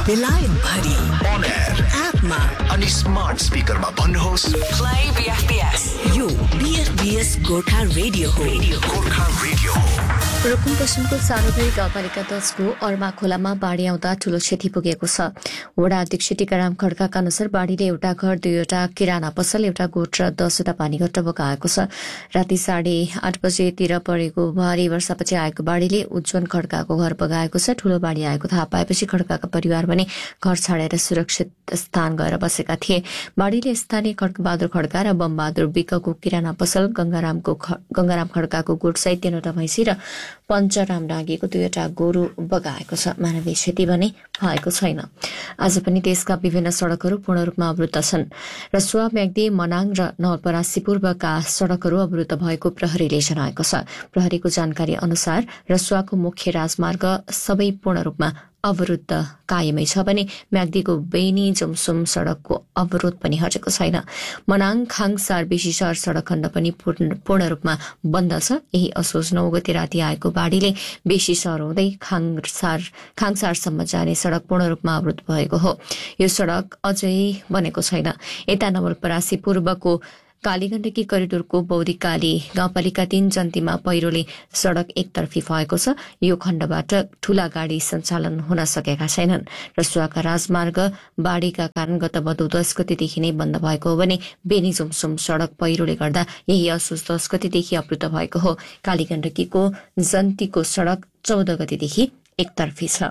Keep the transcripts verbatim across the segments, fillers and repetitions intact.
बेलायत भरि On air एपमा अनि स्मार्ट स्पिकरमा भन्नुहोस् प्ले बीएफपीएस। यो बीएफपीएस गोर्खा रेडियो हो। गोर्खा रेडियो हो। रुकुम पश्चिमको सार्वजनिक गाउँपालिका दसको अर्मा खोलामा बाढी आउँदा ठूलो क्षति पुगेको छ। वडा अध्यक्ष टीकाराम खड्काका अनुसार बाढीले एउटा घर, दुईवटा किराना पसल, एउटा गोठ र दसवटा पानीघट्ट बगाएको छ। राति साढे आठ बजेतिर परेको भारी वर्षापछि आएको बाढीले उज्जवल खड्काको घर बगाएको छ। ठूलो बाढी आएको थाहा पाएपछि खड्काका परिवार भने घर छाडेर सुरक्षित स्थान गएर बसेका थिए। बाढीले स्थानीय खड्कबहादुर खड्का र बमबहादुर विकको किराना पसल, गंगारामको गंगाराम खड्काको गोठसहित तीनवटा भैँसी र पञ्चराम डाँगीको दुईवटा गोरु बगाएको छ। मानवीय क्षति भने भएको छैन। आज पनि देशका विभिन्न सड़कहरू पूर्ण रूपमा अवरुद्ध छन्। रसुवा, म्याग्दी, मनाङ र नवलपरासी पूर्वका सड़कहरू अवरुद्ध भएको प्रहरीले जनाएको छ। प्रहरीको जानकारी अनुसार रसुवाको मुख्य राजमार्ग सबै पूर्ण रूपमा अवरुद्ध कायमै छ भने म्याग्दीको बेनी जुमसुम सड़कको अवरोध पनि हटेको छैन। मनाङ खाङसार बेसी शहर सड़क खण्ड पनि पूर्ण रूपमा बन्द छ। यही असोज नौ गते राति आएको बाढीले बेसी शहर हुँदै खाङसार खाङसारसम्म जाने सड़क पूर्ण रूपमा अवरुद्ध भएको हो। यो सड़क अझै बनेको छैन। यता नवलपरासी पूर्वको कालीगण्डकी करिडोरको बौद्धिकाली गाउँपालिका तीन जन्तीमा पहिरोले सड़क एकतर्फी भएको छ। यो खण्डबाट ठूला गाड़ी सञ्चालन हुन सकेका छैनन्। रसुवाका राजमार्ग बाढ़ीका कारण गत भदौ दश गतेदेखि नै बन्द भएको हो भने बेनी जुमसुम सड़क पहिरोले गर्दा यही असोज दश गतेदेखि अवरुद्ध भएको हो। कालीगण्डकीको जन्तीको सड़क चौध गतेदेखि एकतर्फी छ।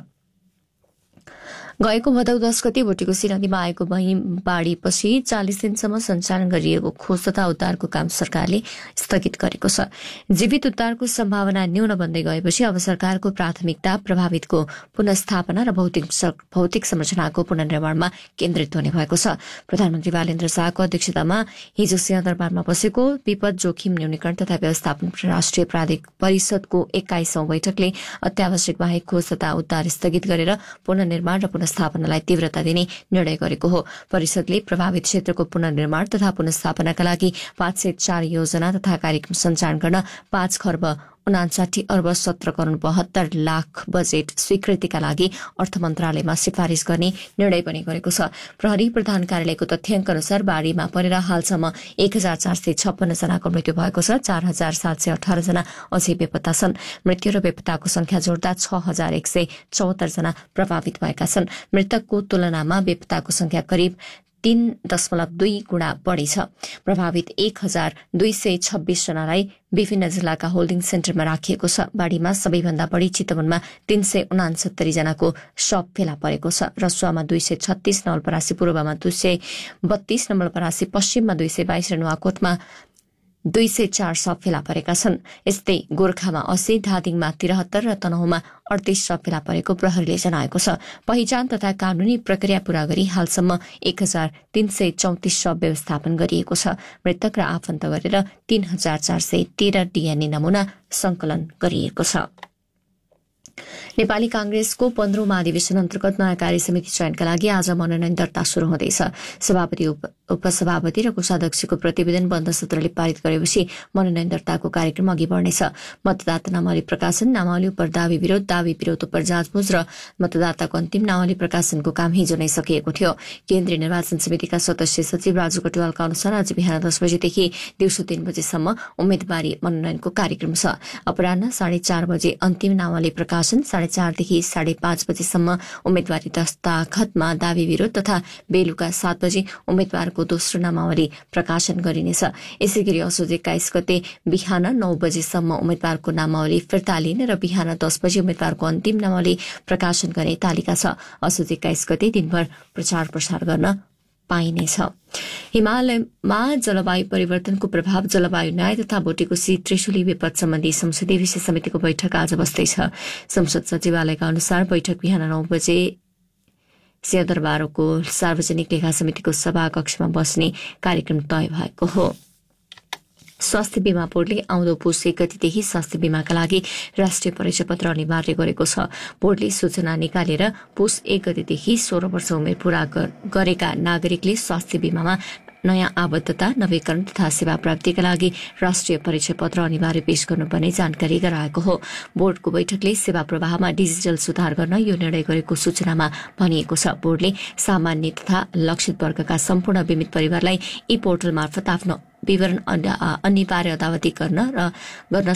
गएको भदौ दश गते भोटेकोसी नदीमा आएको बाढ़ीपछि चालिस दिनसम्म सञ्चालन गरिएको खोज तथा उद्धारको काम सरकारले स्थगित गरेको छ। जीवित उद्धारको सम्भावना न्यून बन्दै गएपछि अब सरकारको प्राथमिकता प्रभावितको पुनस्थापना र भौतिक भौतिक संरचनाको पुनर्निर्माणमा केन्द्रित हुने भएको छ। प्रधानमन्त्री बालेन्द्र शाहको अध्यक्षतामा हिजो सिंहदरबारमा बसेको विपद जोखिम न्यूनीकरण तथा व्यवस्थापन राष्ट्रिय प्राधिक परिषदको एक्काइसौं बैठकले अत्यावश्यक बाहेक खोज तथा उद्धार स्थगित गरेर पुनर्निर्माण र स्थापनालाई तीव्रता दिने निर्णय गरेको हो। परिषदले प्रभावित क्षेत्रको पुनर्निर्माण तथा पुनर्स्थापनाका लागि पाँच सय चार योजना तथा कार्यक्रम सञ्चालन गर्न पाँच खर्ब उनासाठी अर्ब सत्र करोड़ बहत्तर लाख बजेट स्वीकृतिका लागि अर्थ मन्त्रालयमा सिफारिश गर्ने निर्णय पनि गरेको छ। प्रहरी प्रधान कार्यालयको तथ्याङ्क अनुसार बाढ़ीमा परेर हालसम्म एक हजार चार सय छप्पन्न जनाको मृत्यु भएको छ। चार हजार सात सय अठार जना अझै बेपत्ता छन्। मृत्यु र बेपत्ताको संख्या जोड्दा छ हजार एक सय चौहत्तर जना प्रभावित भएका छन्। मृतकको तुलनामा बेपत्ताको संख्या करिब तीन दशमलव दुई गुणा बढ़ी छ। प्रभावित एक हजार दुई सय छब्बीस जनालाई विभिन्न जिल्लाका होल्डिङ सेन्टरमा राखिएको छ। बाढ़ीमा सबैभन्दा बढ़ी चितवनमा तीन सय उनासत्तरी जनाको शव फेला परेको छ। रसुवामा दुई सय छत्तीस, नवलपरासी पूर्वमा दुई सय बत्तीस, नवलपरासी पश्चिममा दुई सय बाइस र नुवाकोटमा दुई सय चार शव फेला परेका छन्। यस्तै गोर्खामा अस्सी, धादिङमा तिरहत्तर र तनहुमा अडतीस शव फेला परेको प्रहरीले जनाएको छ। पहिचान तथा कानूनी प्रक्रिया पूरा गरी हालसम्म एक हजार तीन सय चौतिस शव व्यवस्थापन गरिएको छ। मृतक र आफन्त गरेर तीन हजार चार सय तेह्र डीएनए नमूना संकलन गरिएको छ। नेपाली कांग्रेसको पन्ध्रौं महाधिवेशन अन्तर्गत नयाँ कार्य समिति चयनका लागि आज मनोनयन दर्ता शुरू हुँदैछ। सभापति, उपसभापति र कोषाध्यक्षको प्रतिवेदन बन्द सत्रले पारित गरेपछि मनोनयन दर्ताको कार्यक्रम अघि बढ़नेछ। मतदाता नामावली प्रकाशन, नामावली उपर दावी विरोध, दावी विरोध उपर जाँचबुझ र मतदाताको अन्तिम नामावली प्रकाशनको काम हिजो नै सकिएको थियो। केन्द्रीय निर्वाचन समितिका सदस्य सचिव राजु कटुवालका अनुसार आज बिहान दस बजेदेखि दिउँसो तीन बजेसम्म उम्मेद्वारी मनोनयनको कार्यक्रम छ। अपराह्न साढे चार बजे अन्तिम नामावली प्रकाशन, साढे चारदेखि साढे पाँच बजेसम्म उम्मेद्वारी दस्ताखतमा दावी विरोध तथा बेलुका सात बजे उम्मेद्वारको दोस्रो नामावली प्रकाशन गरिनेछ। यसै गरी असोज एक्काइस गते बिहान नौ बजेसम्म उम्मेद्वारको नामावली फिर्ता लिने र बिहान दस बजे उम्मेद्वारको अन्तिम नामावली प्रकाशन गर्ने तालिका छ। असोज एक्काइस गते दिनभर प्रचार प्रसार गर्न पाइनेछ। हिमालयमा जलवायु परिवर्तनको प्रभाव, जलवायु न्याय तथा भोटेकोसी त्रिशुली विपद सम्बन्धी संसदीय विशेष समितिको बैठक आज बस्दैछ। संसद सचिवालयका अनुसार बैठक बिहान नौ बजे सिंहदरबारको सार्वजनिक लेखा समितिको सभा कक्षमा बस्ने कार्यक्रम तय भएको हो। स्वास्थ्य बीमा बोर्डले आउँदो पुस एक गतिदेखि स्वास्थ्य बीमाका लागि राष्ट्रिय परिचय पत्र अनिवार्य गरेको छ। बोर्डले सूचना निकालेर पुस एक गतिदेखि सोह्र वर्ष उमेर पूरा गरेका नागरिकले स्वास्थ्य बीमामा नयाँ आबद्धता नवीकरण तथा सेवा प्राप्तिका लागि राष्ट्रिय परिचय पत्र अनिवार्य पेश गर्नुपर्ने जानकारी गराएको हो। बोर्डको बैठकले सेवा प्रवाहमा डिजिटल सुधार गर्न यो निर्णय गरेको सूचनामा भनिएको छ। बोर्डले सामान्य तथा लक्षित वर्गका सम्पूर्ण बीमित परिवारलाई ई पोर्टल मार्फत आफ्नो विवरण अनिवार्य अदावती गर्न र गर्न